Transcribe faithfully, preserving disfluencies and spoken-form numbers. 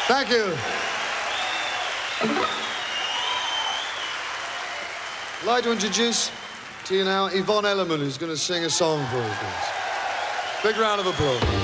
Thank you. I'd like to introduce to you now Yvonne Elliman, who's going to sing a song for us, please. Big round of applause.